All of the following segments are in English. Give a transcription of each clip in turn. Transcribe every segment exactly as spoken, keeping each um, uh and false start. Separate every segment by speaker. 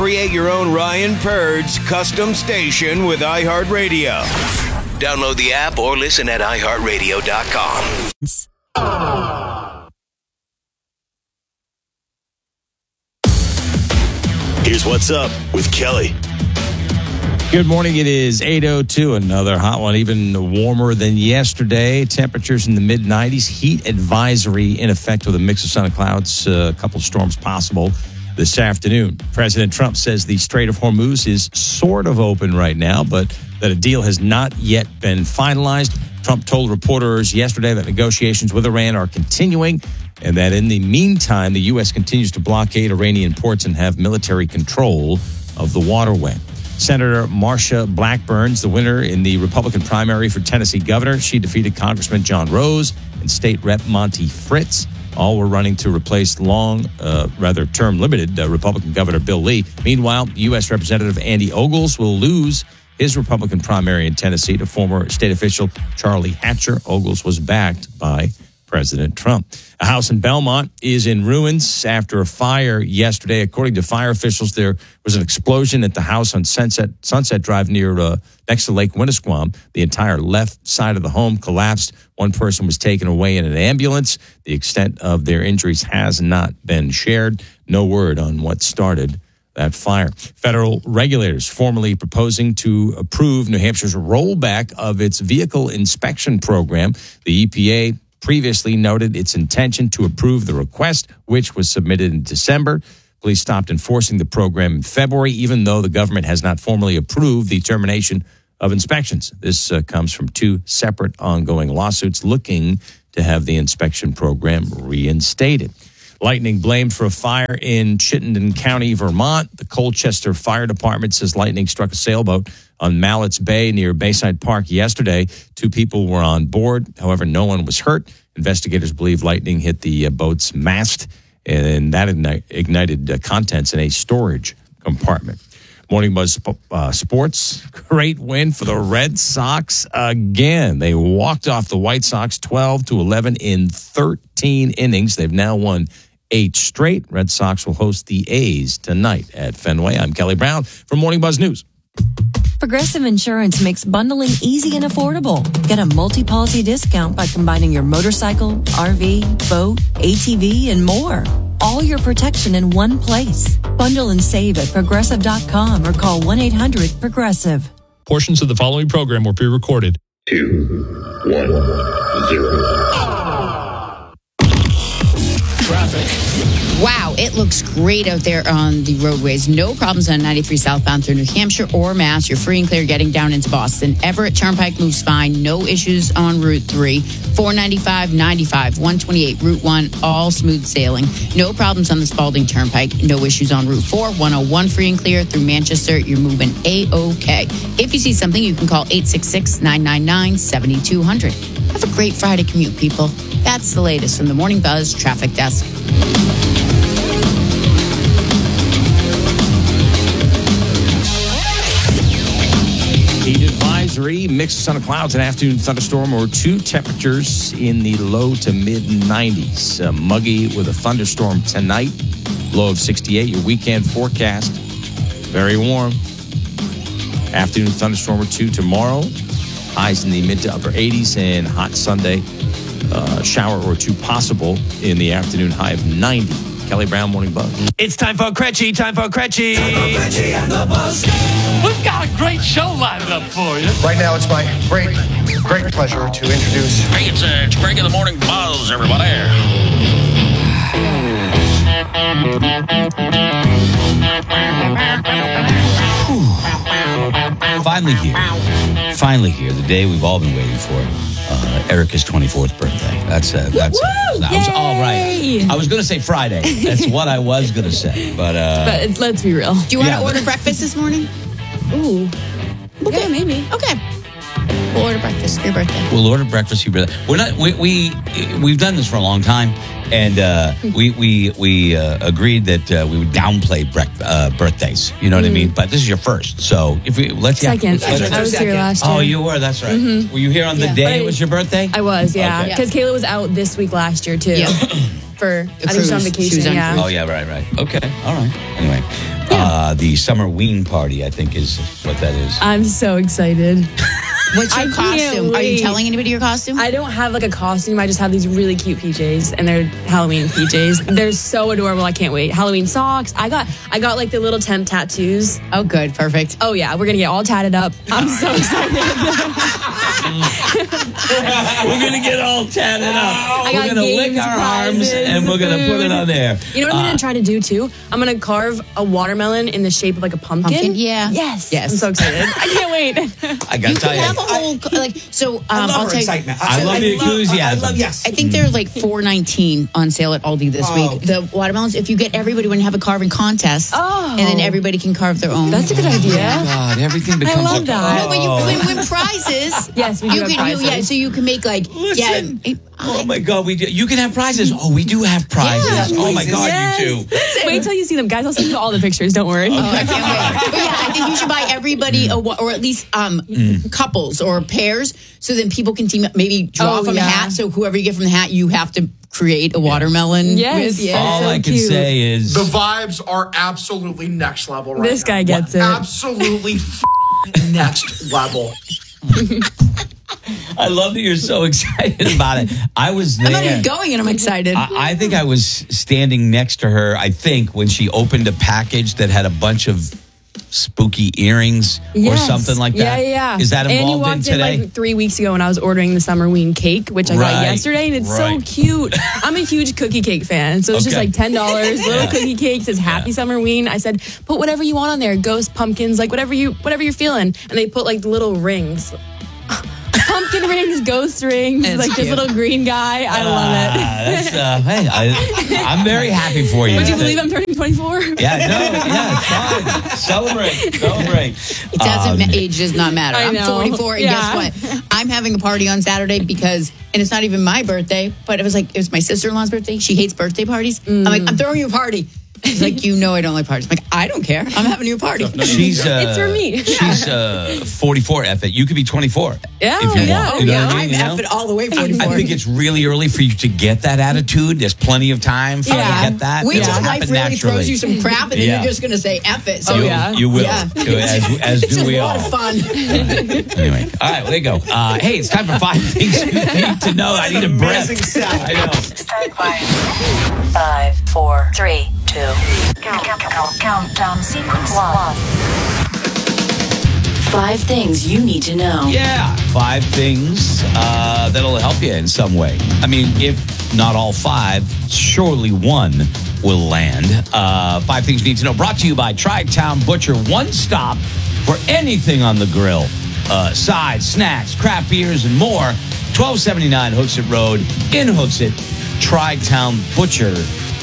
Speaker 1: Create your own Ryan Purds custom station with iHeartRadio. Download the app or listen at i heart radio dot com.
Speaker 2: Here's what's up with Kelly.
Speaker 3: Good morning. It is eight oh two. Another hot one, even warmer than yesterday. Temperatures in the mid nineties. Heat advisory in effect with a mix of sun and clouds. Uh, a couple storms possible this afternoon. President Trump says the Strait of Hormuz is sort of open right now, but that a deal has not yet been finalized. Trump told reporters yesterday that negotiations with Iran are continuing and that in the meantime, the U S continues to blockade Iranian ports and have military control of the waterway. Senator Marsha Blackburn's the winner in the Republican primary for Tennessee governor. She defeated Congressman John Rose and State Rep Monty Fritz. All were running to replace long, uh, rather term-limited uh, Republican Governor Bill Lee. Meanwhile, U S Representative Andy Ogles will lose his Republican primary in Tennessee to former state official Charlie Hatcher. Ogles was backed by President Trump. A house in Belmont is in ruins after a fire yesterday. According to fire officials, there was an explosion at the house on Sunset Sunset Drive near uh, next to Lake Winnisquam. The entire left side of the home collapsed. One person was taken away in an ambulance. The extent of their injuries has not been shared. No word on what started that fire. Federal regulators formally proposing to approve New Hampshire's rollback of its vehicle inspection program. The E P A previously noted its intention to approve the request, which was submitted in December. Police stopped enforcing the program in February, even though the government has not formally approved the termination of inspections. This uh, comes from two separate ongoing lawsuits looking to have the inspection program reinstated. Lightning blamed for a fire in Chittenden County, Vermont. The Colchester Fire Department says lightning struck a sailboat on Mallett's Bay near Bayside Park yesterday. Two people were on board. However, no one was hurt. Investigators believe lightning hit the uh, boat's mast, and that igni- ignited uh, contents in a storage compartment. Morning Buzz uh, Sports, great win for the Red Sox again. They walked off the White Sox twelve to eleven in thirteen innings. They've now won eight straight. Red Sox will host the A's tonight at Fenway. I'm Kelly Brown from Morning Buzz News.
Speaker 4: Progressive Insurance makes bundling easy and affordable. Get a multi-policy discount by combining your motorcycle, R V, boat, A T V, and more. All your protection in one place. Bundle and save at progressive dot com or call one eight hundred progressive.
Speaker 5: Portions of the following program were pre-recorded.
Speaker 6: Two, one, zero.
Speaker 7: Traffic. Wow, it looks great out there on the roadways. No problems on ninety-three southbound through New Hampshire or Mass. You're free and clear getting down into Boston. Everett Turnpike moves fine. No issues on Route three. four ninety-five, ninety-five, one twenty-eight, Route one, all smooth sailing. No problems on the Spalding Turnpike. No issues on Route four. one oh one free and clear through Manchester. You're moving A-OK. If you see something, you can call eight six six, nine nine nine, seven two zero zero. Have a great Friday commute, people. That's the latest from the Morning Buzz Traffic Desk.
Speaker 3: Heat advisory, mixed sun and clouds, an afternoon thunderstorm or two. Temperatures in the low to mid nineties. Uh, muggy with a thunderstorm tonight, low of sixty-eight. Your weekend forecast, very warm. Afternoon thunderstorm or two tomorrow. Highs in the mid to upper eighties, and hot Sunday. Uh, shower or two possible in the afternoon, high of ninety. Kelly Brown, Morning Buzz.
Speaker 8: It's time for Cretchy, time for Cretchy.
Speaker 9: Time for Cretchy and the Buzz.
Speaker 8: We've got a great show lined up for you.
Speaker 10: Right now, it's my great, great pleasure to introduce...
Speaker 11: Hey, it's, uh, it's Greg in the Morning Buzz, everybody.
Speaker 12: Finally here. Finally here. The day we've all been waiting for. Uh, Erica's twenty-fourth birthday. That's uh, that's.
Speaker 13: Woo!
Speaker 12: That was all right. I was going to say Friday. That's what I was going to say. But uh,
Speaker 13: but let's be real.
Speaker 7: Do you want
Speaker 12: Yeah,
Speaker 7: to order
Speaker 12: but-
Speaker 7: breakfast this morning?
Speaker 13: Ooh.
Speaker 7: Okay, maybe. Okay. We'll order breakfast for your birthday.
Speaker 12: we'll order breakfast. You really, we're not. We we we've done this for a long time, and uh, we we we uh, agreed that uh, we would downplay brec- uh, birthdays. You know what I mean? But this is your first, so if we let's yeah,
Speaker 13: Second.
Speaker 12: let's-
Speaker 13: I was here last year.
Speaker 12: Oh, you were. That's right.
Speaker 13: Mhm.
Speaker 12: Were you here on the
Speaker 7: Yeah.
Speaker 12: day
Speaker 13: But I-
Speaker 12: it was your birthday?
Speaker 13: I was, yeah.
Speaker 12: Okay.
Speaker 13: Because Kayla was out this week last year, too.
Speaker 7: Yeah.
Speaker 13: For, I think she was on
Speaker 7: cruise.
Speaker 13: vacation,
Speaker 7: She was on
Speaker 13: yeah.
Speaker 12: Oh, yeah, right, right. Okay, all right. Anyway, uh, Uh, the summer ween party, I think, is what that is.
Speaker 13: I'm so excited.
Speaker 7: What's your
Speaker 13: I can't
Speaker 7: costume? Are you
Speaker 13: wait.
Speaker 7: telling anybody your costume?
Speaker 13: I don't have like a costume. I just have these really cute P Js, and they're Halloween P Js. They're so adorable. I can't wait. Halloween socks. I got I got like the little temp tattoos.
Speaker 7: Oh, good, perfect.
Speaker 13: Oh yeah, we're gonna get all tatted up. I'm so excited.
Speaker 12: We're gonna get all tatted up.
Speaker 13: I
Speaker 12: We're
Speaker 13: got
Speaker 12: gonna lick
Speaker 13: games,
Speaker 12: our arms
Speaker 13: prizes,
Speaker 12: and we're gonna put it
Speaker 13: food.
Speaker 12: on there.
Speaker 13: You know what I'm
Speaker 12: Uh,
Speaker 13: gonna try to do too? I'm gonna carve a watermelon in the shape of like a pumpkin.
Speaker 7: Pumpkin, yeah.
Speaker 13: Yes.
Speaker 7: Yes.
Speaker 13: I'm so excited. I can't wait.
Speaker 12: I gotta
Speaker 7: You
Speaker 12: tell
Speaker 7: can
Speaker 12: you.
Speaker 7: have a whole like so. Um,
Speaker 10: I love
Speaker 7: I'll
Speaker 10: her
Speaker 7: tell you,
Speaker 10: excitement.
Speaker 12: I love the enthusiasm.
Speaker 10: I love, yes.
Speaker 7: I think they're like four nineteen on sale at Aldi this
Speaker 10: Oh.
Speaker 7: week. The watermelons. If you get everybody, when you have a carving contest,
Speaker 13: Oh.
Speaker 7: and then everybody can carve their own.
Speaker 13: That's a good idea.
Speaker 12: God, everything becomes
Speaker 13: love
Speaker 12: a-
Speaker 13: that.
Speaker 7: No, but you can win prizes.
Speaker 13: Yes, we do
Speaker 7: you
Speaker 13: have
Speaker 7: can.
Speaker 13: prizes.
Speaker 7: You, yeah, so you can make like
Speaker 12: Listen.
Speaker 7: yeah.
Speaker 12: Oh my God, we do. You can have prizes. Oh, we do have prizes.
Speaker 7: Yeah,
Speaker 12: oh my God,
Speaker 13: Yes.
Speaker 12: you do.
Speaker 13: Wait till you see them, guys. I'll send you all the pictures. Don't worry.
Speaker 7: Oh, I can't wait. But yeah, I think you should buy everybody, a, wa- or at least um, couples or pairs, so then people can team up, maybe draw
Speaker 13: Oh,
Speaker 7: from
Speaker 13: yeah.
Speaker 7: the hat. So whoever you get from the hat, you have to create a watermelon
Speaker 13: Yes.
Speaker 7: with. Yeah.
Speaker 12: All
Speaker 13: so
Speaker 12: I can
Speaker 13: cute.
Speaker 12: say is
Speaker 10: The vibes are absolutely next level right
Speaker 13: This
Speaker 10: now.
Speaker 13: guy gets it.
Speaker 10: Absolutely f- next level.
Speaker 12: I love that you're so excited about it. I was there.
Speaker 7: I'm not even going, and I'm excited.
Speaker 12: I, I think I was standing next to her, I think, when she opened a package that had a bunch of spooky earrings or
Speaker 13: Yes.
Speaker 12: something like
Speaker 13: Yeah,
Speaker 12: that.
Speaker 13: yeah, yeah.
Speaker 12: Is that
Speaker 13: And you
Speaker 12: involved
Speaker 13: walked
Speaker 12: in today?
Speaker 13: in like three weeks ago when I was ordering the summer ween cake, which I
Speaker 12: Right,
Speaker 13: got yesterday, and it's
Speaker 12: right.
Speaker 13: so cute. I'm a huge cookie cake fan, so it's just
Speaker 12: Okay.
Speaker 13: like ten dollars. Little
Speaker 12: Yeah.
Speaker 13: cookie cake says Happy
Speaker 12: Yeah.
Speaker 13: Summer Ween. I said, put whatever you want on there, ghost pumpkins, like whatever you whatever you're feeling, and they put like little rings. Pumpkin rings, ghost rings,
Speaker 7: It's
Speaker 13: like this
Speaker 7: cute.
Speaker 13: little green guy. I love
Speaker 12: Ah, that's, uh, hey, I, I'm very happy for you.
Speaker 13: it. Would you believe I'm turning twenty-four?
Speaker 12: Yeah, no, yeah, it's fine. Celebrate, celebrate.
Speaker 7: It doesn't.
Speaker 12: Um,
Speaker 7: ma- age does not matter.
Speaker 13: I
Speaker 7: I'm
Speaker 13: know.
Speaker 7: forty-four, and
Speaker 13: Yeah.
Speaker 7: guess what? I'm having a party on Saturday because, and it's not even my birthday, but it was like it was my sister-in-law's birthday. She hates birthday parties. I'm like, I'm throwing you a party. She's like, you know, I don't like parties. I'm like, I don't care. I'm having you a party.
Speaker 12: She's uh,
Speaker 13: It's for me.
Speaker 12: She's uh, forty-four. F it. You could be twenty-four.
Speaker 13: Yeah,
Speaker 12: if you
Speaker 13: yeah.
Speaker 12: want. You know
Speaker 7: yeah,
Speaker 12: what I
Speaker 7: I'm
Speaker 12: mean? You know?
Speaker 7: effing all the way
Speaker 12: I
Speaker 7: forty-four.
Speaker 12: think it's really early for you to get that attitude. There's plenty of time for you
Speaker 13: Yeah.
Speaker 12: to get that.
Speaker 7: Wait
Speaker 12: It'll
Speaker 7: till life
Speaker 12: happen
Speaker 7: really
Speaker 12: naturally.
Speaker 7: throws you some crap, and then
Speaker 12: Yeah.
Speaker 7: you're just going to say F it. So
Speaker 13: Oh,
Speaker 12: You-
Speaker 13: yeah.
Speaker 12: You will.
Speaker 7: Yeah.
Speaker 12: As, as
Speaker 7: it's
Speaker 12: do
Speaker 7: a
Speaker 12: we
Speaker 7: lot
Speaker 12: all.
Speaker 7: of fun.
Speaker 12: Anyway, all right, well, there you go. Uh, hey, it's time for five things you need to know. I need a breath.
Speaker 10: Amazing sound.
Speaker 12: I know.
Speaker 14: Start quiet. Five, four, three, two. Count, count, count, countdown sequence one. Five things you need to know.
Speaker 12: Yeah, five things uh, that'll help you in some way. I mean, if not all five, surely one will land. Uh, five things you need to know. Brought to you by Tri-Town Butcher. One stop for anything on the grill. Uh, sides, snacks, craft beers, and more. twelve seventy-nine Hooksett Road in Hooksett. Tri-Town Butcher.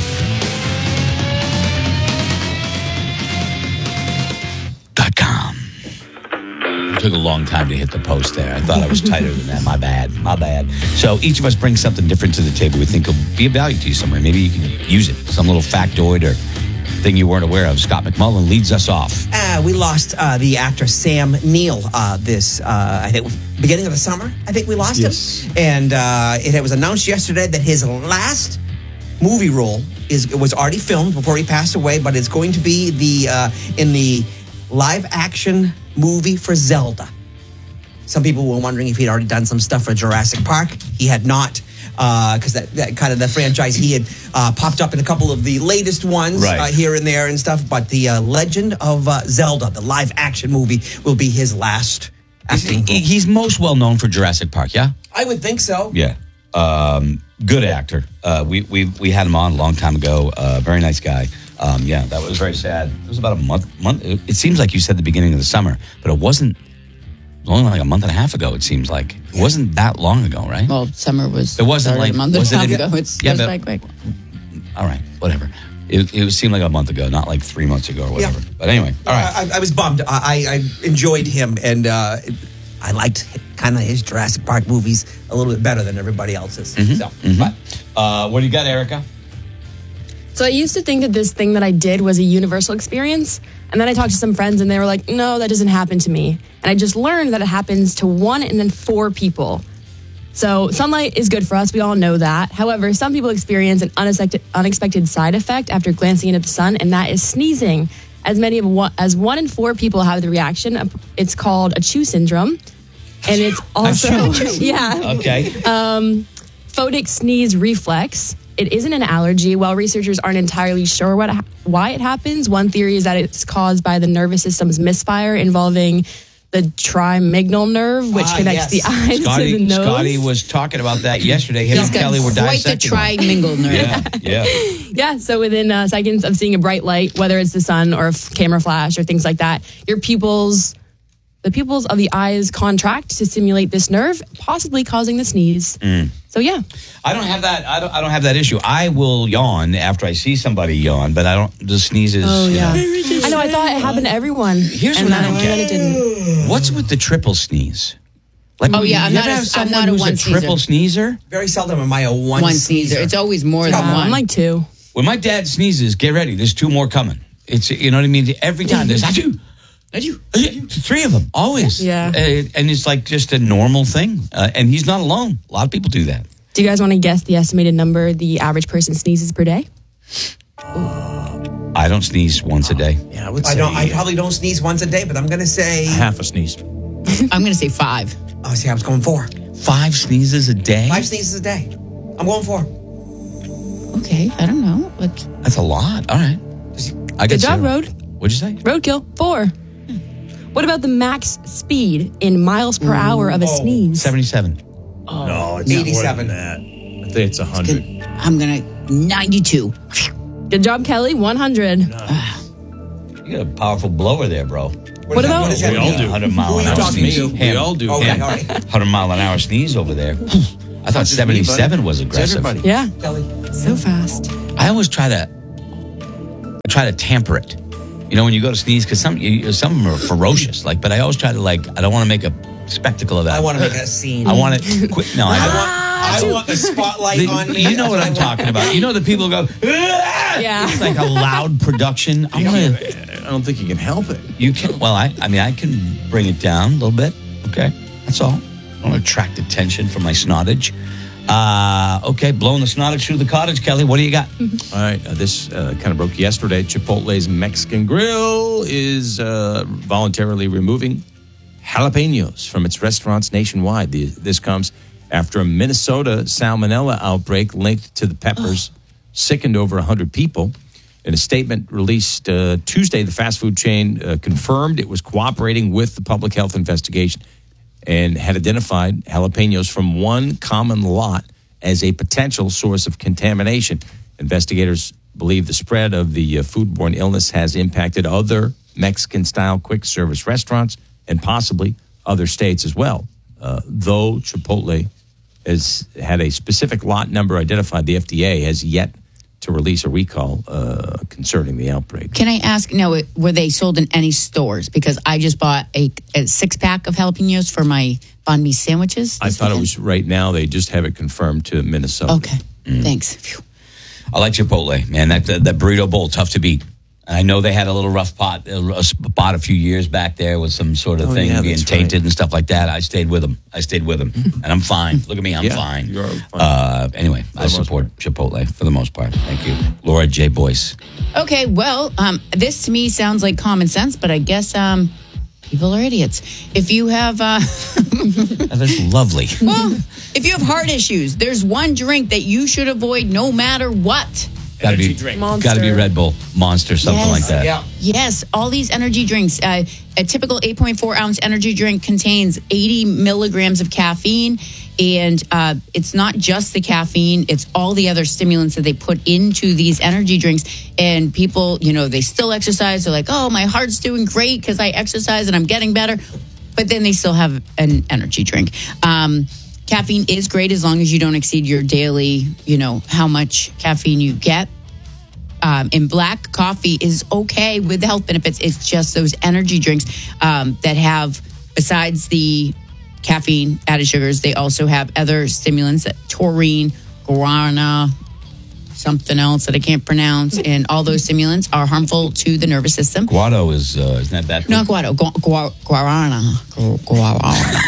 Speaker 12: Dot com. It took a long time to hit the post there. I thought I was tighter than that. My bad. My bad. So each of us brings something different to the table we think will be of value to you somewhere. Maybe you can use it. Some little factoid or thing you weren't aware of. Scott McMullen leads us off.
Speaker 15: Uh, we lost uh, the actor Sam Neill uh, this, uh, I think, beginning of the summer. I think we lost
Speaker 12: Yes.
Speaker 15: him. And uh, it was announced yesterday that his last movie role is was already filmed before he passed away, but it's going to be the uh, in the live action movie for Zelda. Some people were wondering if he'd already done some stuff for Jurassic Park. He had not, because uh, that, that kind of the franchise, he had uh, popped up in a couple of the latest ones
Speaker 12: Right.
Speaker 15: uh, here and there and stuff. But the uh, Legend of uh, Zelda, the live action movie, will be his last acting
Speaker 12: He-
Speaker 15: role.
Speaker 12: He's most well known for Jurassic Park, yeah?
Speaker 15: I would think so.
Speaker 12: Yeah. Um, good actor. Uh, we, we we had him on a long time ago. Uh, very nice guy. Um, yeah, that was very sad. It was about a month. month. It, it seems like you said the beginning of the summer, but it wasn't. It was only like a month and a half ago. It seems like it wasn't that long ago, right?
Speaker 7: Well, summer was.
Speaker 12: It wasn't
Speaker 7: started
Speaker 12: like
Speaker 7: a month and
Speaker 12: was
Speaker 7: a half
Speaker 12: it in-
Speaker 7: ago. It's
Speaker 12: yeah,
Speaker 7: goes
Speaker 12: but-
Speaker 7: by quick.
Speaker 12: All right, whatever. It, it seemed like a month ago, not like three months ago or whatever. But anyway, all right.
Speaker 15: I, I was bummed. I, I enjoyed him, and uh, I liked kind of his Jurassic Park movies a little bit better than everybody else's.
Speaker 12: Mm-hmm.
Speaker 15: So,
Speaker 12: Mhm. Uh, what do you got, Erica?
Speaker 13: So I used to think that this thing that I did was a universal experience. And then I talked to some friends and they were like, no, that doesn't happen to me. And I just learned that it happens to one and then four people. So sunlight is good for us. We all know that. However, some people experience an unexpected, unexpected side effect after glancing into the sun, and that is sneezing. as many of one, as one in four people have the reaction. It's called Achoo syndrome, and it's also yeah
Speaker 12: Okay.
Speaker 13: um, photic sneeze reflex. It isn't an allergy. While researchers aren't entirely sure what why it happens, one theory is that it's caused by the nervous system's misfire involving the trigeminal nerve, which
Speaker 15: Ah,
Speaker 13: connects
Speaker 15: yes.
Speaker 13: the eyes
Speaker 12: Scotty,
Speaker 13: to the nose.
Speaker 12: Scotty was talking about that yesterday. Him
Speaker 7: He's
Speaker 12: and
Speaker 7: got
Speaker 12: Kelly were
Speaker 7: quite the
Speaker 12: dissecting.
Speaker 7: trigeminal nerve.
Speaker 12: Yeah, yeah.
Speaker 13: Yeah, so within uh, seconds of seeing a bright light, whether it's the sun or a f- camera flash or things like that, your pupils, the pupils of the eyes contract to stimulate this nerve, possibly causing the sneeze.
Speaker 12: Mm.
Speaker 13: So yeah,
Speaker 12: I don't have that. I don't. I don't have that issue. I will yawn after I see somebody yawn, but I don't. The sneezes.
Speaker 13: oh
Speaker 12: you
Speaker 13: yeah.
Speaker 12: know.
Speaker 13: I know. I thought it happened to everyone.
Speaker 12: Here's
Speaker 13: and
Speaker 12: what I
Speaker 13: then
Speaker 12: don't
Speaker 13: learned
Speaker 12: get.
Speaker 13: that it didn't.
Speaker 12: What's with the triple sneeze? Like,
Speaker 7: Oh, yeah, I'm
Speaker 12: you
Speaker 7: not
Speaker 12: ever
Speaker 7: a-
Speaker 12: have
Speaker 7: I'm
Speaker 12: someone
Speaker 7: not a
Speaker 12: who's
Speaker 7: one
Speaker 12: a triple sneezer?
Speaker 15: Very seldom am I a one,
Speaker 7: One sneezer. It's always more than
Speaker 13: Yeah,
Speaker 7: one.
Speaker 13: I'm like two.
Speaker 12: When my dad sneezes, get ready. There's two more coming. It's you know what I mean. Every time there's achoo, achoo, achoo. Three of them always.
Speaker 13: Yeah.
Speaker 12: Uh, and it's like just a normal thing. Uh, and he's not alone. A lot of people do that.
Speaker 13: Do you guys want to guess the estimated number the average person sneezes per day?
Speaker 12: I don't sneeze once a day.
Speaker 3: Yeah, I would
Speaker 15: I
Speaker 3: say
Speaker 15: don't. I probably don't sneeze once a day, but I'm going to say.
Speaker 3: half a sneeze.
Speaker 7: I'm going to say five.
Speaker 15: Oh, see, I was going four.
Speaker 12: Five sneezes a day.
Speaker 15: Five sneezes a day. I'm going four.
Speaker 7: Okay, I don't know. But
Speaker 12: That's a lot. All right. I
Speaker 13: Good
Speaker 12: get
Speaker 13: job,
Speaker 12: zero.
Speaker 13: Road.
Speaker 12: What'd you say?
Speaker 13: Roadkill, four. What about the max speed in miles per hour of a sneeze?
Speaker 12: Seventy-seven.
Speaker 3: No, it's
Speaker 15: eighty-seven.
Speaker 3: more than that. I think it's one hundred.
Speaker 7: I'm going to ninety-two.
Speaker 13: Good job, Kelly, one hundred.
Speaker 12: You got a powerful blower there, bro.
Speaker 13: What about-
Speaker 15: What does that
Speaker 3: We all
Speaker 15: mean?
Speaker 3: do.
Speaker 12: one hundred mile
Speaker 15: Who are
Speaker 12: an
Speaker 15: you
Speaker 12: hour
Speaker 15: talking
Speaker 12: sneeze.
Speaker 15: to?
Speaker 3: We all do.
Speaker 15: Okay,
Speaker 12: Him.
Speaker 15: all right.
Speaker 12: one hundred mile an hour sneeze over there. I thought
Speaker 3: just me, buddy.
Speaker 12: seventy-seven was
Speaker 3: It's
Speaker 12: aggressive.
Speaker 3: everybody.
Speaker 13: Yeah,
Speaker 15: Kelly.
Speaker 13: so fast.
Speaker 12: I always try to I try to temper it. You know, when you go to sneeze, because some you, some of them are ferocious. Like, but I always try to like. I don't want to make a spectacle of that.
Speaker 15: I want to make a scene.
Speaker 12: I want it quick. No, I
Speaker 15: I
Speaker 12: don't.
Speaker 15: want, I want the spotlight
Speaker 12: The-
Speaker 15: on me.
Speaker 12: you know what I'm talking about. You know the people go. "Ah!"
Speaker 13: Yeah.
Speaker 12: It's like a loud production. I want to.
Speaker 3: I don't think you can help it.
Speaker 12: You can. Well, I. I mean, I can bring it down a little bit. Okay, that's all. I don't want to attract attention from my snottage. Uh, okay, blowing the snottage through the cottage, Kelly. What do you got?
Speaker 3: All right, uh, this uh, kind of broke yesterday. Chipotle's Mexican Grill is uh, voluntarily removing jalapenos from its restaurants nationwide. The, this comes after a Minnesota salmonella outbreak linked to the peppers sickened over one hundred people. In a statement released uh, Tuesday, the fast food chain uh, confirmed it was cooperating with the public health investigation and had identified jalapenos from one common lot as a potential source of contamination. Investigators believe the spread of the uh, foodborne illness has impacted other Mexican-style quick-service restaurants and possibly other states as well. Uh, though Chipotle has had a specific lot number identified, the F D A has yet to release a recall uh, concerning the outbreak.
Speaker 7: Can I ask, no, were they sold in any stores? Because I just bought a, a six-pack of jalapenos for my banh mi sandwiches.
Speaker 3: I thought it was right now. They just have it confirmed to Minnesota.
Speaker 7: Okay, thanks. Phew.
Speaker 12: I like Chipotle, man. That that, that burrito bowl, tough to beat. I know they had a little rough pot, a spot a few years back there with some sort of
Speaker 3: Oh,
Speaker 12: thing
Speaker 3: yeah,
Speaker 12: being
Speaker 3: that's
Speaker 12: tainted
Speaker 3: right.
Speaker 12: and stuff like that. I stayed with them. I stayed with them, and I'm fine. Look at me, I'm
Speaker 3: Yeah,
Speaker 12: fine.
Speaker 3: you're fine.
Speaker 12: Uh, anyway, I
Speaker 3: most
Speaker 12: support Chipotle for the most part. Thank you, Laura J. Boyce.
Speaker 7: Okay, well, um, this to me sounds like common sense, but I guess um, people are idiots. If you have, uh,
Speaker 12: That's lovely.
Speaker 7: well, if you have heart issues, there's one drink that you should avoid no matter what.
Speaker 12: Got to be,
Speaker 13: Monster.
Speaker 12: got to be Red Bull, Monster, something
Speaker 7: Yes.
Speaker 12: like that.
Speaker 15: Yeah.
Speaker 7: Yes, all these energy drinks. Uh, a typical eight point four ounce energy drink contains eighty milligrams of caffeine. And uh, it's not just the caffeine, it's all the other stimulants that they put into these energy drinks. And people, you know, they still exercise. They're like, oh, my heart's doing great because I exercise and I'm getting better. But then they still have an energy drink. Um, caffeine is great as long as you don't exceed your daily, you know, how much caffeine you get. Um, and black coffee is okay with the health benefits. It's just those energy drinks um, that have, besides the caffeine, added sugars, they also have other stimulants, that taurine, guarana, something else that I can't pronounce. And all those stimulants are harmful to the nervous system.
Speaker 12: Guado is, uh, isn't that bad?
Speaker 7: Not guado, gu- gu- guarana. Gu- Guarana.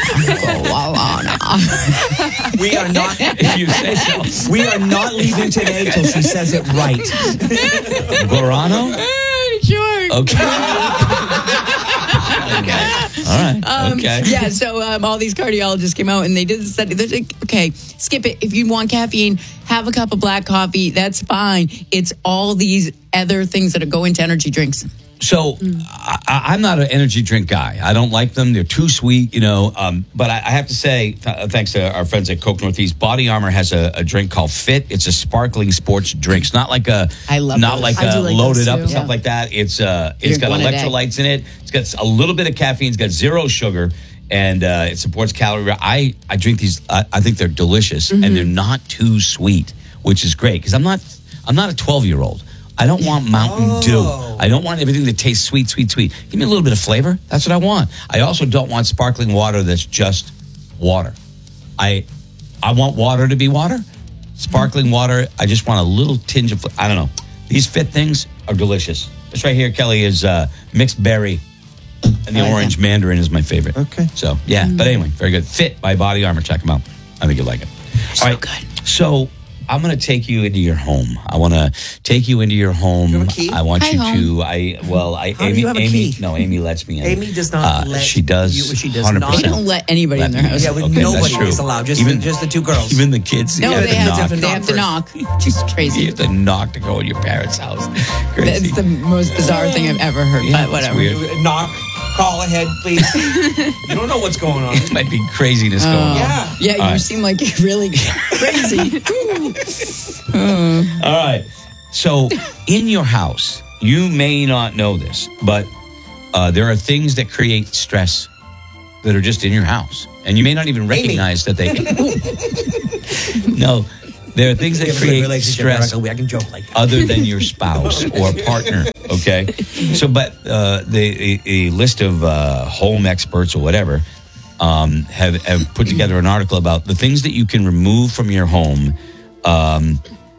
Speaker 7: Guarana.
Speaker 15: We are not.
Speaker 12: If you say so.
Speaker 15: We are not leaving today till she says it right.
Speaker 12: Guarano?
Speaker 7: Sure,
Speaker 12: Okay. Okay. All right.
Speaker 7: Um,
Speaker 12: okay.
Speaker 7: Yeah, so um, all these cardiologists came out and they did the study. They're like, okay, skip it. If you want caffeine, have a cup of black coffee. That's fine. It's all these other things that go into energy drinks.
Speaker 12: So I, I'm not an energy drink guy. I don't like them. They're too sweet, you know. Um, but I, I have to say, th- thanks to our friends at Coke Northeast, Body Armor has a, a drink called Fit. It's a sparkling sports drink. It's not like a,
Speaker 7: I love
Speaker 12: not
Speaker 7: those.
Speaker 12: like
Speaker 7: I
Speaker 12: a
Speaker 7: do like
Speaker 12: loaded
Speaker 7: those
Speaker 12: up
Speaker 7: too.
Speaker 12: and stuff
Speaker 7: Yeah.
Speaker 12: like that. It's uh, it's
Speaker 7: Drink
Speaker 12: got
Speaker 7: one a day.
Speaker 12: electrolytes in it. It's got a little bit of caffeine. It's got zero sugar, and uh, it supports calorie. I I drink these. I, I think they're delicious,
Speaker 7: Mm-hmm.
Speaker 12: and they're not too sweet, which is great because I'm not I'm not a twelve year old. I don't want Mountain
Speaker 15: Oh.
Speaker 12: Dew. I don't want everything that tastes sweet, sweet, sweet. Give me a little bit of flavor. That's what I want. I also don't want sparkling water that's just water. I I want water to be water. Sparkling water, I just want a little tinge of, I don't know. These Fit things are delicious. This right here, Kelly, is uh, mixed berry. And the
Speaker 7: I like
Speaker 12: orange
Speaker 7: that.
Speaker 12: mandarin is my favorite.
Speaker 15: Okay.
Speaker 12: So, yeah. But anyway, very good. Fit by Body Armor. Check them out. I think you'll like it.
Speaker 7: So
Speaker 12: All right.
Speaker 7: good.
Speaker 12: So, I'm going to take you into your home. I want to take you into your home.
Speaker 15: You have a key?
Speaker 12: I want
Speaker 7: Hi,
Speaker 12: you
Speaker 7: home.
Speaker 12: to. I well, I
Speaker 15: How do
Speaker 12: Amy.
Speaker 15: you have a
Speaker 12: Amy.
Speaker 15: key?
Speaker 12: No, Amy lets me in.
Speaker 15: Amy does not
Speaker 12: Uh,
Speaker 15: let
Speaker 12: She does.
Speaker 15: you- she does
Speaker 12: one hundred
Speaker 15: not.
Speaker 12: percent.
Speaker 7: They don't let anybody in their house.
Speaker 15: Yeah, with
Speaker 12: Okay, that's
Speaker 15: nobody
Speaker 12: true.
Speaker 15: is allowed. Just,
Speaker 12: Even-
Speaker 15: just the two girls.
Speaker 12: Even the kids.
Speaker 7: No,
Speaker 12: you have
Speaker 7: they
Speaker 12: to
Speaker 7: have,
Speaker 12: knock.
Speaker 7: to, they have to knock. Just
Speaker 12: You
Speaker 7: crazy.
Speaker 12: have to knock to go in your parents' house. Crazy.
Speaker 7: That's the most bizarre thing I've ever heard.
Speaker 12: Yeah,
Speaker 7: but
Speaker 12: it's
Speaker 7: whatever.
Speaker 12: weird.
Speaker 15: Knock. Call ahead, please. You don't know what's going on.
Speaker 12: Might be craziness going on.
Speaker 15: Yeah.
Speaker 7: Yeah, you
Speaker 12: All right.
Speaker 7: seem like you're really crazy.
Speaker 12: All right. So, in your house, you may not know this, but uh, there are things that create stress that are just in your house, and you may not even recognize that they. No, there are things that
Speaker 15: We have a good
Speaker 12: create
Speaker 15: relationship,
Speaker 12: stress
Speaker 15: Erica. I can joke like that.
Speaker 12: other than your spouse or partner. Okay, so but uh, the a, a list of uh, home experts or whatever um, have have put together an article about the things that you can remove from your home. Um,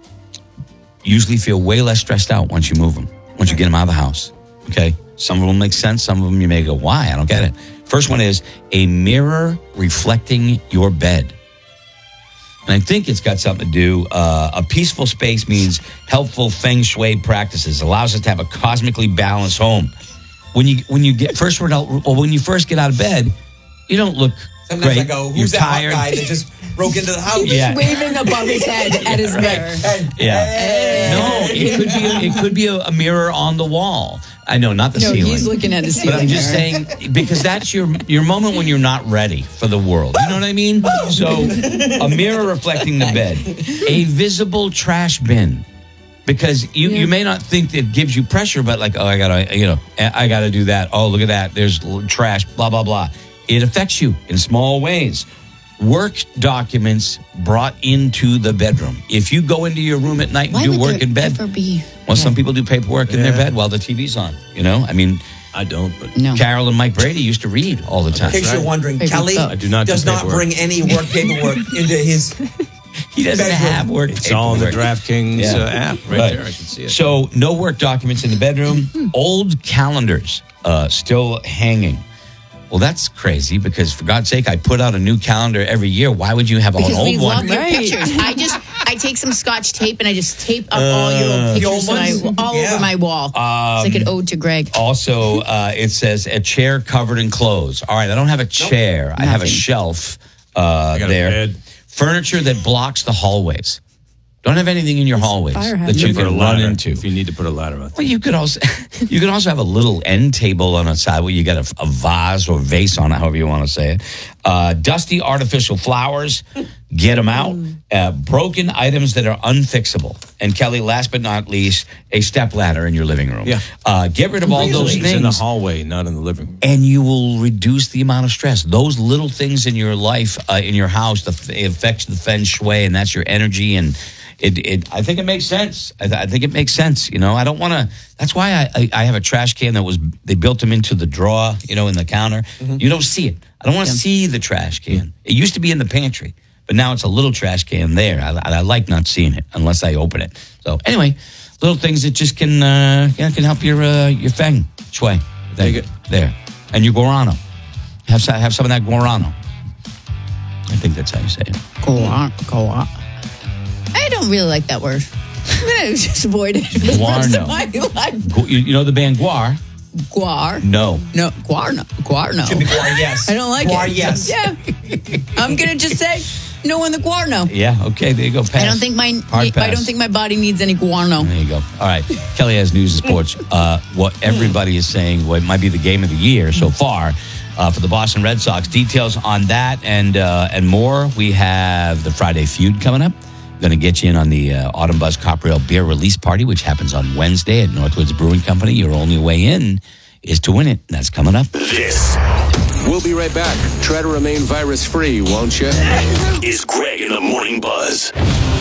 Speaker 12: usually feel way less stressed out once you move them, once you get them out of the house. Okay, some of them make sense. Some of them you may go, "Why? I don't get it." First one is a mirror reflecting your bed. And I think it's got something to do. Uh, a peaceful space means helpful feng shui practices. Allows us to have a cosmically balanced home. When you when you get first well, when you first get out of bed, you don't look
Speaker 15: Sometimes
Speaker 12: great.
Speaker 15: I go,
Speaker 12: You're
Speaker 15: who's that hot
Speaker 12: tired.
Speaker 15: guy that just broke into the house?
Speaker 12: Yeah.
Speaker 7: Waving above his head at his mirror.
Speaker 12: Yeah. No, it could be a, it could be a, a mirror on the wall. I know, not the
Speaker 7: No,
Speaker 12: ceiling.
Speaker 7: he's looking at the ceiling.
Speaker 12: But I'm just
Speaker 7: mirror.
Speaker 12: saying because that's your your moment when you're not ready for the world. You know what I mean? So a mirror reflecting the bed, a visible trash bin. Because you,
Speaker 7: Yeah.
Speaker 12: you may not think that gives you pressure, but like, oh, I gotta, you know, I gotta do that. Oh, look at that. There's trash, blah, blah, blah. It affects you in small ways. Work documents brought into the bedroom. If you go into your room at night and
Speaker 7: Why
Speaker 12: do
Speaker 7: would
Speaker 12: work
Speaker 7: there
Speaker 12: in bed,
Speaker 7: ever be?
Speaker 12: well, some people do paperwork in their
Speaker 3: Yeah.
Speaker 12: bed while the T V's on. You know, I mean,
Speaker 3: I don't, but
Speaker 7: No.
Speaker 12: Carol and Mike Brady used to read all the
Speaker 15: In
Speaker 12: time.
Speaker 15: case you're wondering,
Speaker 7: Paper
Speaker 15: Kelly
Speaker 7: cup.
Speaker 3: I do not do
Speaker 15: does not
Speaker 3: paperwork.
Speaker 15: bring any work paperwork into his.
Speaker 12: He doesn't
Speaker 15: bedroom.
Speaker 12: have work.
Speaker 3: it's all in the
Speaker 12: paperwork.
Speaker 3: DraftKings
Speaker 12: Yeah.
Speaker 3: uh, app right,
Speaker 12: Right.
Speaker 3: there. I can see it.
Speaker 12: So no work documents in the bedroom. Old calendars uh, still hanging. Well, that's crazy because for God's sake, I put out a new calendar every year. Why would you have an
Speaker 7: Because we
Speaker 12: old
Speaker 7: love
Speaker 12: one?
Speaker 7: your
Speaker 13: Right.
Speaker 7: pictures. I just I take some Scotch tape and I just tape up all your old
Speaker 15: The old
Speaker 7: pictures and I,
Speaker 15: ones?
Speaker 7: all
Speaker 15: Yeah.
Speaker 7: over my wall. it's like an ode to Greg.
Speaker 12: Also, uh, it says a chair covered in clothes. All right, I don't have a chair. I have a
Speaker 7: Nothing.
Speaker 12: shelf uh,
Speaker 3: got a
Speaker 12: there.
Speaker 3: bed.
Speaker 12: Furniture that blocks the hallways. Don't have anything in your hallways
Speaker 13: fire
Speaker 12: that
Speaker 13: hazard.
Speaker 12: you
Speaker 3: Put a
Speaker 12: can run
Speaker 3: ladder
Speaker 12: into.
Speaker 3: if you need to put a ladder on.
Speaker 12: Well, you could also you could also have a little end table on the side where you got a, a vase or vase on it, however you want to say it. Uh, dusty artificial flowers, get them out. Uh, broken items that are unfixable. And Kelly, last but not least, a step ladder in your living room.
Speaker 3: Yeah.
Speaker 12: Uh, get rid of all those
Speaker 3: It's
Speaker 12: things.
Speaker 3: in the hallway, not in the living room.
Speaker 12: And you will reduce the amount of stress. Those little things in your life, uh, in your house, the, it affects the feng shui, and that's your energy. And it, it I think it makes sense. I, I think it makes sense. You know, I don't want to. That's why I, I, I have a trash can that was. They built them into the drawer, you know, in the counter. You don't see it. I don't want to see the trash can. It used to be in the pantry, but now it's a little trash can there. I, I like not seeing it unless I open it. So anyway, little things that just can uh, yeah, can help your uh, your feng shui. There you go. There. And your guarano. Have some, have some of that guarano. I think that's how you say it.
Speaker 7: Go on, go on. I don't really like that word. I'm gonna just avoid it for the rest of my life.
Speaker 12: Gu- You, you know the band Guar?
Speaker 7: Guar.
Speaker 12: No.
Speaker 7: No, Guar no. Guar no.
Speaker 15: Should be Guar, yes.
Speaker 7: I don't like
Speaker 15: Guar,
Speaker 7: it.
Speaker 15: yes.
Speaker 7: Yeah. I'm gonna just say no on the Guar no.
Speaker 12: Yeah. Okay. There you go. Pass.
Speaker 7: I don't think my
Speaker 12: Hard
Speaker 7: I
Speaker 12: pass.
Speaker 7: don't think my body needs any guano.
Speaker 12: There you go. All right. Kelly has news and sports. Uh, what everybody is saying, what might be the game of the year so far uh, for the Boston Red Sox. Details on that and uh, and more. We have the Friday Feud coming up. Going to get you in on the uh, Autumn Buzz Copper Ale Beer Release Party, which happens on Wednesday at Northwoods Brewing Company. Your only way in is to win it. That's coming up.
Speaker 2: This
Speaker 16: We'll be right back. Try to remain virus-free, won't you?
Speaker 2: is Greg in the Morning Buzz.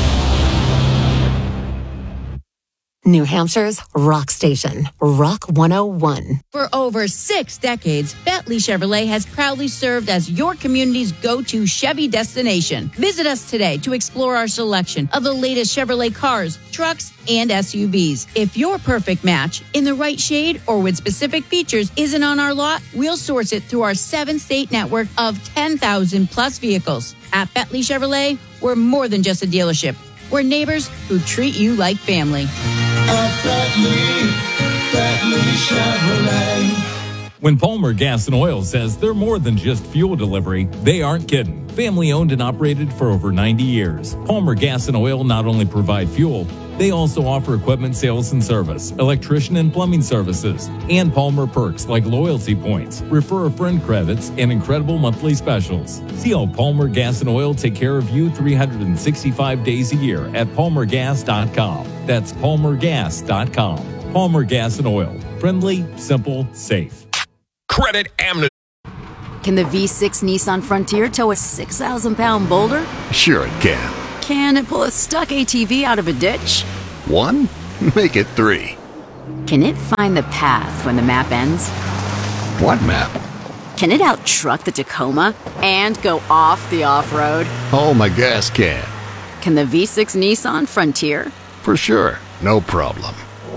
Speaker 17: New Hampshire's rock station, Rock one oh one.
Speaker 7: For over six decades, Bentley Chevrolet has proudly served as your community's go-to Chevy destination. Visit us today to explore our selection of the latest Chevrolet cars, trucks, and S U Vs. If your perfect match in the right shade or with specific features isn't on our lot, we'll source it through our seven-state network of ten thousand plus vehicles. At Bentley Chevrolet, we're more than just a dealership. We're neighbors who treat you like family.
Speaker 8: Bentley, Bentley Chevrolet.
Speaker 5: When Palmer Gas and Oil says they're more than just fuel delivery, they aren't kidding. Family owned and operated for over ninety years. Palmer Gas and Oil not only provide fuel, they also offer equipment sales and service, electrician and plumbing services, and Palmer perks like loyalty points, refer a friend credits, and incredible monthly specials. See how Palmer Gas and Oil take care of you three hundred sixty-five days a year at palmer gas dot com. That's palmer gas dot com. Palmer Gas and Oil. Friendly, simple, safe.
Speaker 1: Credit amnesty.
Speaker 18: Can the V six Nissan Frontier tow a six thousand pound boulder?
Speaker 19: Sure it can.
Speaker 18: Can it pull a stuck A T V out of a ditch?
Speaker 19: One? Make it three.
Speaker 18: Can it find the path when the map ends?
Speaker 19: What map?
Speaker 18: Can it out-truck the Tacoma and go off the off-road?
Speaker 19: Oh, my gas can.
Speaker 18: Can the V six Nissan Frontier?
Speaker 19: For sure. No problem.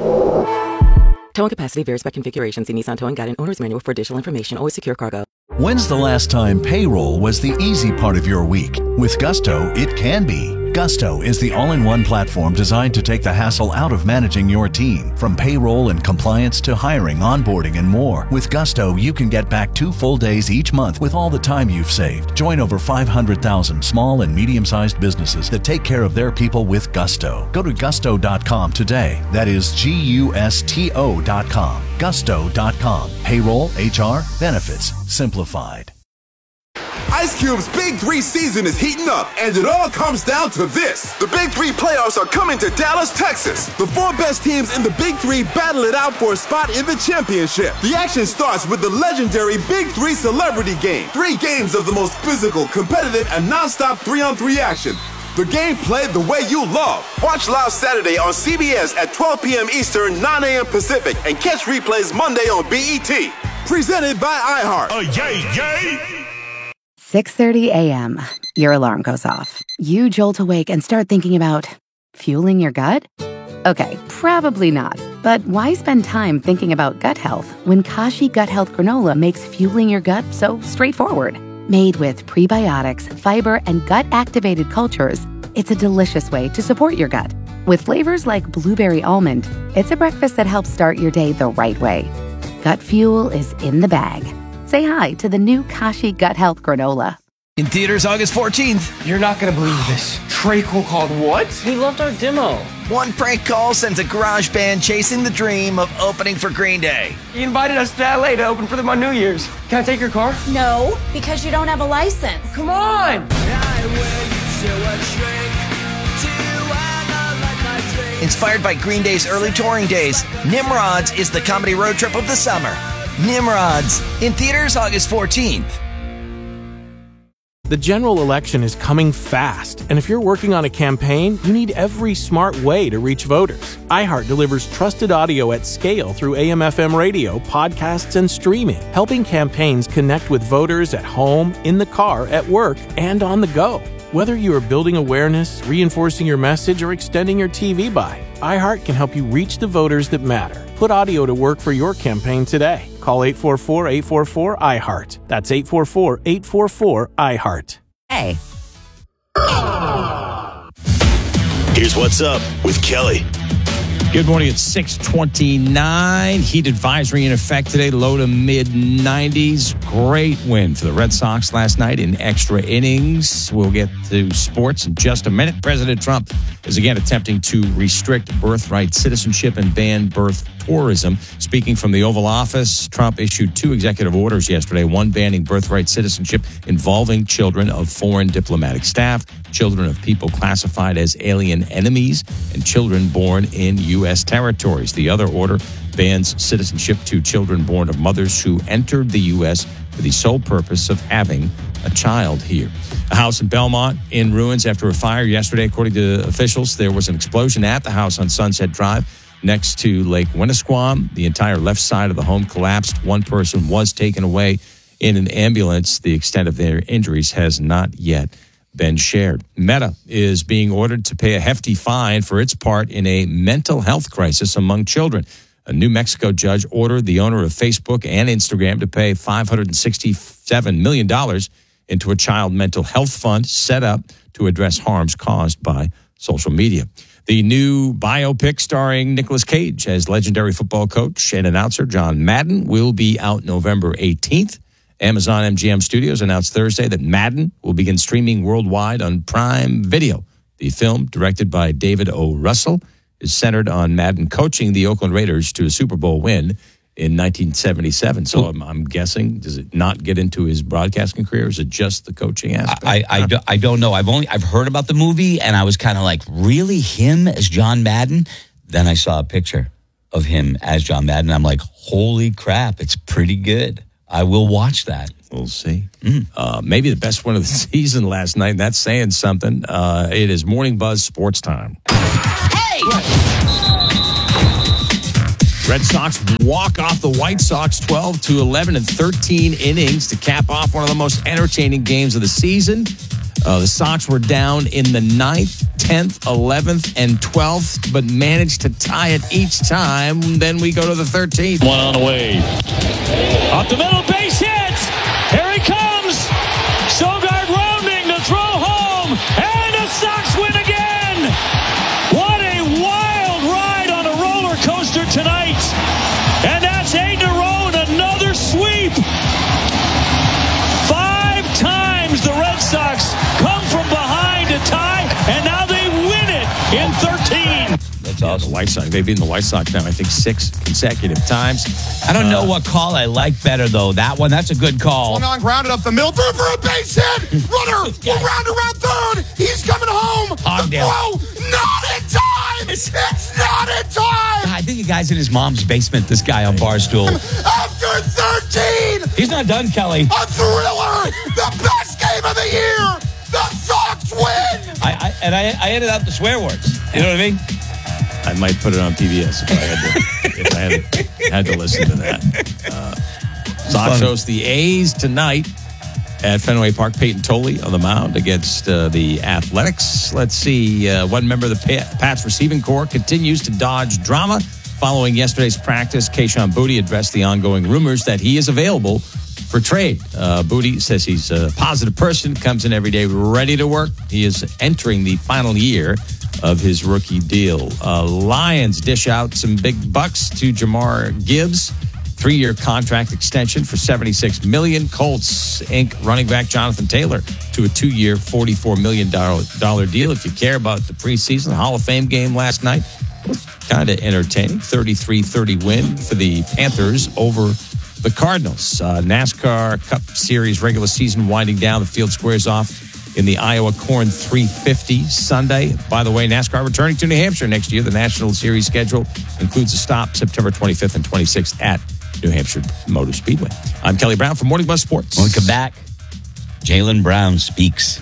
Speaker 20: Towing capacity varies by configuration. See Nissan Towing Guide and Owner's Manual for additional information. Always secure cargo.
Speaker 21: When's the last time payroll was the easy part of your week? With Gusto, it can be. Gusto is the all-in-one platform designed to take the hassle out of managing your team. From payroll and compliance to hiring, onboarding, and more. With Gusto, you can get back two full days each month with all the time you've saved. Join over five hundred thousand small and medium-sized businesses that take care of their people with Gusto. Go to gusto dot com today. That is G U S T O dot com. gusto dot com. Payroll, H R, benefits, simplified.
Speaker 22: Ice Cube's Big Three season is heating up, and it all comes down to this. The Big Three playoffs are coming to Dallas, Texas. The four best teams in the Big Three battle it out for a spot in the championship. The action starts with the legendary Big Three Celebrity Game. Three games of the most physical, competitive, and non-stop three-on-three action. The game played the way you love. Watch live Saturday on C B S at twelve p.m. Eastern, nine a.m. Pacific, and catch replays Monday on B E T. Presented by iHeart.
Speaker 2: Oh, yay, yay!
Speaker 23: six thirty a.m. Your alarm goes off. You jolt awake and start thinking about fueling your gut? Okay, probably not. But why spend time thinking about gut health when Kashi Gut Health Granola makes fueling your gut so straightforward? Made with prebiotics, fiber, and gut-activated cultures, it's a delicious way to support your gut. With flavors like blueberry almond, it's a breakfast that helps start your day the right way. Gut fuel is in the bag. Say hi to the new Kashi Gut Health Granola.
Speaker 24: In theaters August fourteenth.
Speaker 10: You're not going to believe this. Trey Cole called what?
Speaker 24: He loved our demo. One prank call sends a garage band chasing the dream of opening for Green Day.
Speaker 10: He invited us to L A to open for them on New Year's. Can I take your car?
Speaker 25: No, because you don't have a license.
Speaker 10: Come on!
Speaker 24: Inspired by Green Day's early touring days, Nimrods is the comedy road trip of the summer. Nimrods, in theaters August fourteenth.
Speaker 26: The general election is coming fast, and if you're working on a campaign, you need every smart way to reach voters. iHeart delivers trusted audio at scale through A M F M radio, podcasts, and streaming, helping campaigns connect with voters at home, in the car, at work, and on the go. Whether you are building awareness, reinforcing your message, or extending your T V buy, iHeart can help you reach the voters that matter. Put audio to work for your campaign today. Call eight four four, eight four four, I heart. That's eight four four, eight four four, I heart.
Speaker 17: Hey.
Speaker 2: Here's what's up with Kelly.
Speaker 3: Good morning. It's six twenty-nine. Heat advisory in effect today, low to mid nineties. Great win for the Red Sox last night in extra innings. We'll get to sports in just a minute. President Trump is again attempting to restrict birthright citizenship and ban birth tourism. Speaking from the Oval Office, Trump issued two executive orders yesterday, one banning birthright citizenship involving children of foreign diplomatic staff, children of people classified as alien enemies, and children born in U S territories. The other order bans citizenship to children born of mothers who entered the U S for the sole purpose of having a child here. A house in Belmont in ruins after a fire yesterday. According to officials, there was an explosion at the house on Sunset Drive next to Lake Winnisquam. The entire left side of the home collapsed. One person was taken away in an ambulance. The extent of their injuries has not yet been shared. Meta is being ordered to pay a hefty fine for its part in a mental health crisis among children. A New Mexico judge ordered the owner of Facebook and Instagram to pay five hundred sixty-seven million dollars into a child mental health fund set up to address harms caused by social media. The new biopic starring Nicolas Cage as legendary football coach and announcer John Madden will be out November eighteenth. Amazon M G M Studios announced Thursday that Madden will begin streaming worldwide on Prime Video. The film, directed by David O. Russell, is centered on Madden coaching the Oakland Raiders to a Super Bowl win in nineteen seventy-seven. So I'm, I'm guessing, does it not get into his broadcasting career? Or is it just the coaching aspect?
Speaker 12: I, I, do, I don't know. I've only I've heard about the movie, and I was kind of like, really, him as John Madden? Then I saw a picture of him as John Madden. I'm like, holy crap, it's pretty good. I will watch that.
Speaker 3: We'll see. Mm. Uh, maybe the best one of the season last night. That's saying something. Uh, it is Morning Buzz Sports Time.
Speaker 8: Hey!
Speaker 3: Red Sox walk off the White Sox twelve to eleven in thirteen innings to cap off one of the most entertaining games of the season. Uh, the Sox were down in the ninth, tenth, eleventh, and twelfth, but managed to tie it each time. Then we go to the thirteenth.
Speaker 4: One on the way. Up the middle, base hit. Here he comes. Sogard rounding to throw home. And the Sox win again. What a wild ride on a roller coaster tonight. And that's eight in a row and another sweep. Five times the Red Sox come from behind to tie, and now they win it in thirteen.
Speaker 3: That's awesome. The White Sox. They've been the White Sox now, I think, six consecutive times.
Speaker 12: I don't
Speaker 3: uh,
Speaker 12: know what call I like better, though. That one, that's a good call.
Speaker 10: Swung on, grounded up the middle, through for a base hit. Runner will round around third. He's coming home.
Speaker 12: Oh,
Speaker 10: the throw, not in time. It's not in time.
Speaker 12: I think the guy's in his mom's basement, this guy on Barstool.
Speaker 10: After thirteen.
Speaker 12: He's not done, Kelly.
Speaker 10: A thriller. The best game of the year. The Sox win.
Speaker 12: I, I And I, I edited out the swear words. You know what I mean?
Speaker 3: I might put it on P B S if I had to, if I had to, had to listen to that. Uh, Sox host the A's tonight at Fenway Park. Peyton Tolley on the mound against uh, the Athletics. Let's see. Uh, one member of the Pats receiving corps continues to dodge drama. Following yesterday's practice, Kayshon Boutte addressed the ongoing rumors that he is available for trade. Uh, Boutte says he's a positive person, comes in every day ready to work. He is entering the final year of his rookie deal. Uh, Lions dish out some big bucks to Jahmyr Gibbs. Three-year contract extension for seventy-six million dollars. Colts Incorporated running back Jonathan Taylor to a two-year, forty-four million dollars deal. If you care about the preseason, the Hall of Fame game last night, kind of entertaining. thirty-three thirty win for the Panthers over the Cardinals. Uh, NASCAR Cup Series regular season winding down. The field squares off in the Iowa Corn three fifty Sunday. By the way, NASCAR returning to New Hampshire next year. The National Series schedule includes a stop September twenty-fifth and twenty-sixth at New Hampshire Motor Speedway. I'm Kelly Brown from Morning Buzz Sports.
Speaker 12: When we come back, Jaylen Brown speaks.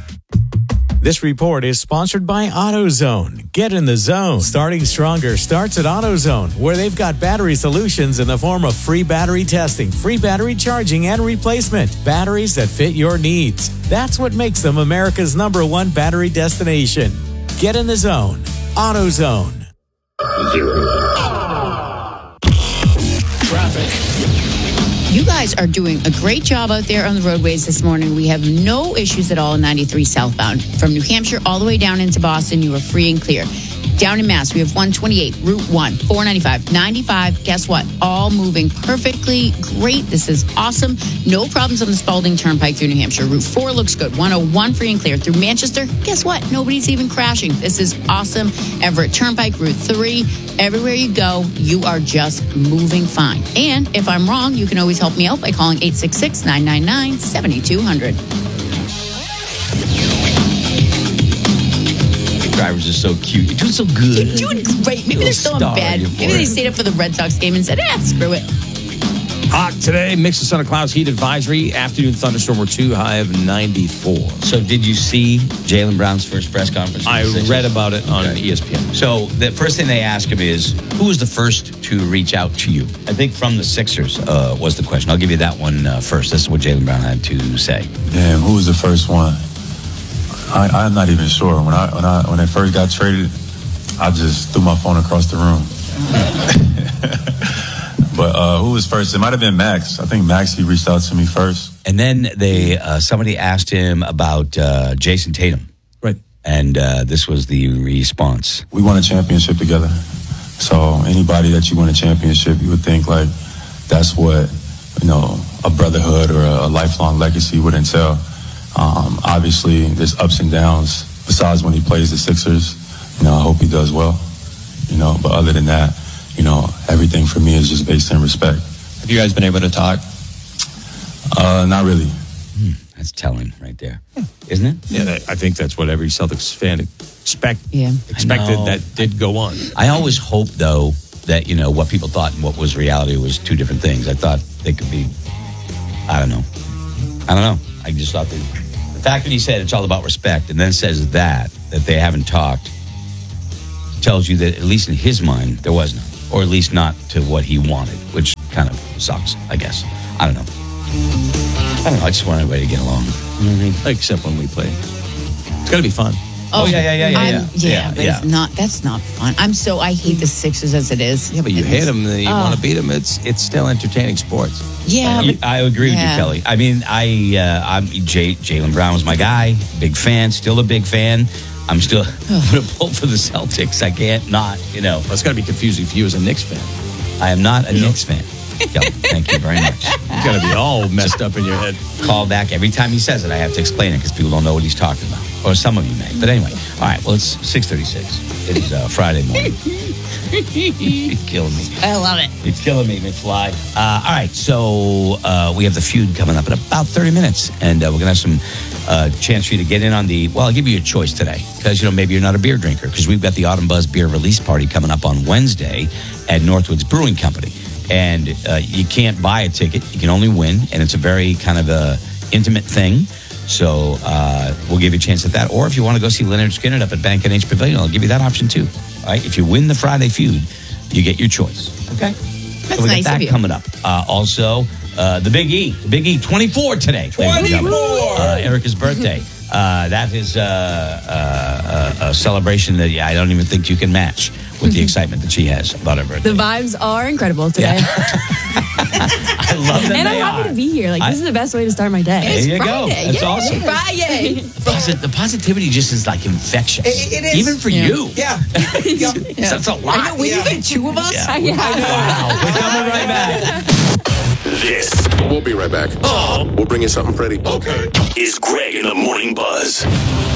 Speaker 6: This report is sponsored by AutoZone. Get in the zone. Starting stronger starts at AutoZone, where they've got battery solutions in the form of free battery testing, free battery charging, and replacement. Batteries that fit your needs. That's what makes them America's number one battery destination. Get in the zone. AutoZone.
Speaker 2: Zero.
Speaker 8: Traffic.
Speaker 7: You guys are doing a great job out there on the roadways this morning. We have no issues at all in ninety-three southbound. From New Hampshire all the way down into Boston, you are free and clear. Down in Mass, we have one twenty-eight, Route one, four ninety-five, ninety-five. Guess what? All moving perfectly great. This is awesome. No problems on the Spalding Turnpike through New Hampshire. Route four looks good. one oh one free and clear through Manchester. Guess what? Nobody's even crashing. This is awesome. Everett Turnpike, Route three. Everywhere you go, you are just moving fine. And if I'm wrong, you can always help me out by calling eight six six, nine nine nine, seven two zero zero.
Speaker 12: Drivers are so cute. You're doing so good.
Speaker 7: You're doing great. Maybe they're still in bed. Maybe they stayed up for the Red Sox game and said, eh, screw it.
Speaker 3: Hot today. Mix of sun and clouds. Heat advisory. Afternoon thunderstorm or two. High of ninety-four.
Speaker 12: So did you see Jaylen Brown's first press conference?
Speaker 3: I read about it on okay. E S P N.
Speaker 12: So the first thing they ask him is, who was the first to reach out to you? I think from the Sixers uh, was the question. I'll give you that one uh, first. This is what Jaylen Brown had to say.
Speaker 9: Damn, who was the first one? I, I'm not even sure. When I when I when I first got traded, I just threw my phone across the room. But uh, who was first? It might have been Max. I think Max, he reached out to me first.
Speaker 12: And then they uh, somebody asked him about uh, Jason Tatum.
Speaker 3: Right.
Speaker 12: And uh, this was the response.
Speaker 9: We won a championship together. So anybody that you win a championship, you would think like that's what, you know, a brotherhood or a, a lifelong legacy would entail. Um, obviously, there's ups and downs. Besides when he plays the Sixers, you know, I hope he does well. You know, but other than that, you know, everything for me is just based in respect.
Speaker 3: Have you guys been able to talk?
Speaker 9: Uh, not really.
Speaker 12: Hmm, that's telling right there, isn't it?
Speaker 3: Yeah, I think that's what every Celtics fan expect,
Speaker 7: yeah.
Speaker 3: expected that did go on.
Speaker 12: I always hope, though, that, you know, what people thought and what was reality was two different things. I thought they could be, I don't know. I don't know. I just thought that the fact that he said it's all about respect and then says that, that they haven't talked, tells you that at least in his mind, there was none. Or at least not to what he wanted, which kind of sucks, I guess. I don't know. I don't know. I just want everybody to get along. You know what I mean?
Speaker 3: Except when we play. It's got to be fun.
Speaker 12: Oh, yeah, yeah, yeah, yeah.
Speaker 7: I'm,
Speaker 12: Yeah,
Speaker 7: yeah,
Speaker 12: yeah,
Speaker 7: but
Speaker 12: yeah.
Speaker 7: it's not, that's not fun. I'm so, I hate the Sixers as it is.
Speaker 3: Yeah, but you
Speaker 7: It's-
Speaker 3: hate them, you
Speaker 7: oh.
Speaker 3: want to beat them. It's it's still entertaining sports.
Speaker 7: Yeah,
Speaker 12: I,
Speaker 7: but,
Speaker 12: I agree with
Speaker 7: yeah.
Speaker 12: you, Kelly. I mean, I, uh, I'm Jay, Jaylen Brown was my guy. Big fan, still a big fan. I'm still going to pull for the Celtics. I can't not, you know.
Speaker 3: Well, it's got to be confusing for you as a Knicks fan.
Speaker 12: I am not a Knicks fan. Kelly, thank you very much.
Speaker 3: You got to be all messed up in your head.
Speaker 12: Call back every time he says it. I have to explain it because people don't know what he's talking about, or some of you may. But anyway, all right. Well, it's six thirty-six. It is uh, Friday morning. It's killing me.
Speaker 7: I love it.
Speaker 12: It's killing me, McFly. Uh, all right, so uh, we have the feud coming up in about thirty minutes, and uh, we're gonna have some uh, chance for you to get in on the. Well, I'll give you a choice today because you know maybe you're not a beer drinker because we've got the Autumn Buzz beer release party coming up on Wednesday at Northwoods Brewing Company. And uh, you can't buy a ticket; you can only win, and it's a very kind of a intimate thing. So uh, we'll give you a chance at that. Or if you want to go see Leonard Skinner up at Bank N H Pavilion, I'll give you that option too. All right, if you win the Friday feud, you get your choice. Okay,
Speaker 7: That's
Speaker 12: so we
Speaker 7: nice
Speaker 12: got
Speaker 7: of
Speaker 12: that
Speaker 7: you.
Speaker 12: coming up. Uh, also, uh, the Big E, the Big E, twenty-four today.
Speaker 8: twenty-four!
Speaker 12: Uh, Erica's birthday. Uh, that is uh, uh, a, a celebration that yeah, I don't even think you can match with the excitement that she has about her birthday.
Speaker 11: The vibes are incredible today.
Speaker 12: I love that
Speaker 11: And I'm
Speaker 12: they
Speaker 11: happy
Speaker 12: are.
Speaker 11: to be here. Like,
Speaker 12: I-
Speaker 11: this is the best way to start my day.
Speaker 12: There you go. That's awesome.
Speaker 7: Friday.
Speaker 12: Posi- the positivity just is like infectious.
Speaker 7: It- it is.
Speaker 12: Even for
Speaker 7: Yeah.
Speaker 12: you.
Speaker 10: Yeah.
Speaker 12: That's a lot.
Speaker 7: I know, when you get two of us,
Speaker 12: Yeah.
Speaker 7: yeah.
Speaker 12: Wow. We're coming right back.
Speaker 2: This. We'll be right back. We'll bring you something pretty. Okay. Is Greg in the Morning Buzz.